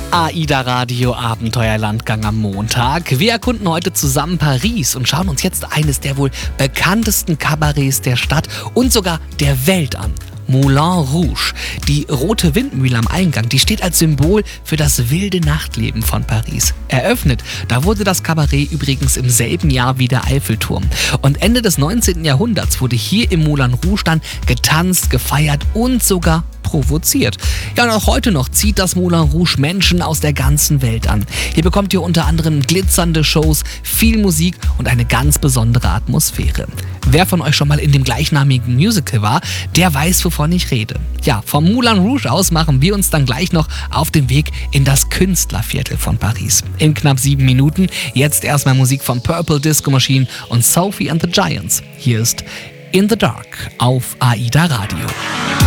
AIDA Radio Abenteuerlandgang am Montag. Wir erkunden heute zusammen Paris und schauen uns jetzt eines der wohl bekanntesten Kabarets der Stadt und sogar der Welt an. Moulin Rouge. Die rote Windmühle am Eingang, die steht als Symbol für das wilde Nachtleben von Paris. Eröffnet, da wurde das Kabarett übrigens im selben Jahr wie der Eiffelturm. Und Ende des 19. Jahrhunderts wurde hier im Moulin Rouge dann getanzt, gefeiert und sogar provoziert. Ja, und auch heute noch zieht das Moulin Rouge Menschen aus der ganzen Welt an. Hier bekommt ihr unter anderem glitzernde Shows, viel Musik und eine ganz besondere Atmosphäre. Wer von euch schon mal in dem gleichnamigen Musical war, der weiß, wovon ich rede. Ja, vom Moulin Rouge aus machen wir uns dann gleich noch auf den Weg in das Künstlerviertel von Paris. In knapp 7 Minuten jetzt erstmal Musik von Purple Disco Machine und Sophie and the Giants. Hier ist In the Dark auf AIDA Radio.